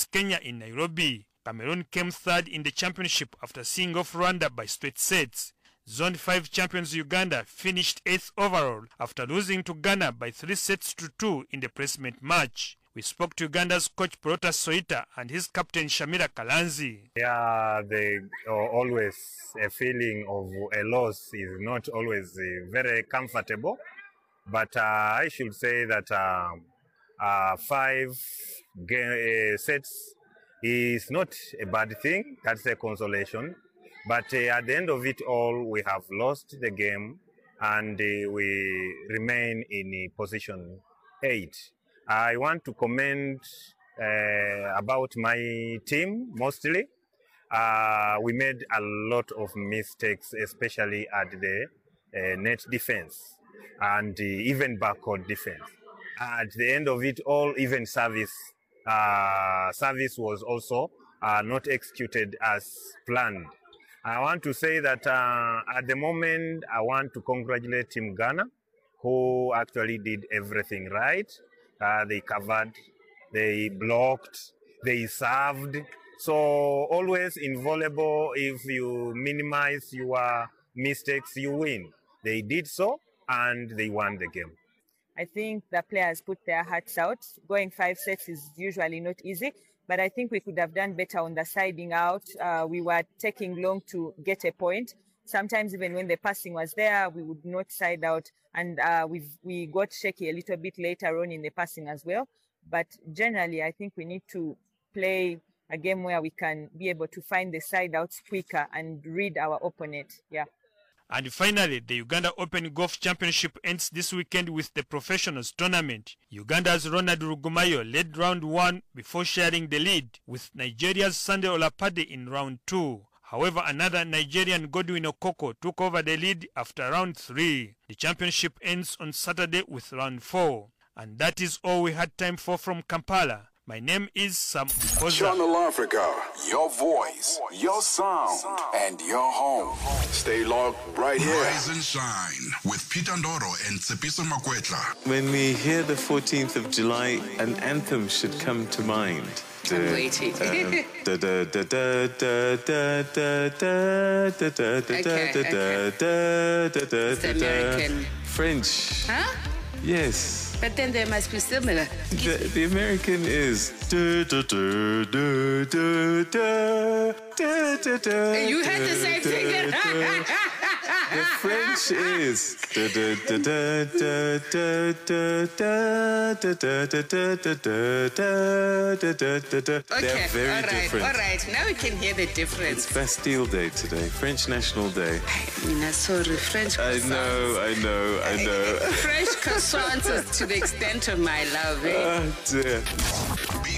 against Kenya in Nairobi. Cameroon came third in the championship after seeing off Rwanda by straight sets. Zone 5 champions Uganda finished 8th overall after losing to Ghana by 3-2 in the placement match. We spoke to Uganda's coach Porota Soita and his captain Shamira Kalanzi. Yeah, always a feeling of a loss is not always very comfortable. But I should say that 5 sets is not a bad thing. That's a consolation. But at the end of it all, we have lost the game and we remain in position 8. I want to comment about my team mostly. We made a lot of mistakes, especially at the net defense and even backward defense. At the end of it all, even service was also not executed as planned. I want to say that at the moment, I want to congratulate Team Ghana, who actually did everything right. They covered, they blocked, they served. So always in volleyball, if you minimize your mistakes, you win. They did so, and they won the game. I think the players put their hearts out. Going 5 sets is usually not easy, but I think we could have done better on the siding out. We were taking long to get a point. Sometimes even when the passing was there, we would not side out, and we got shaky a little bit later on in the passing as well. But generally, I think we need to play a game where we can be able to find the side outs quicker and read our opponent. Yeah. And finally, the Uganda Open Golf Championship ends this weekend with the Professionals Tournament. Uganda's Ronald Rugumayo led round 1 before sharing the lead with Nigeria's Sunday Olapade in round 2. However, another Nigerian, Godwin Okoko, took over the lead after round 3. The championship ends on Saturday with round 4. And that is all we had time for from Kampala. My name is Sam Koza. Channel Africa, your voice, your sound, and your home. Stay locked right here. Rise and shine with Peter Ndoro and Tsepiso Makwetla. When we hear the 14th of July, an anthem should come to mind. I'm waiting. It's American. French. Huh? Yes. But then they must be similar. The American is. You had the same thing. The French is. They're very different. All right. Now we can hear the difference. It's Bastille Day today, French National Day. Sorry, French croissants. I know. French croissants is to the extent of my love. Eh? Oh, dear.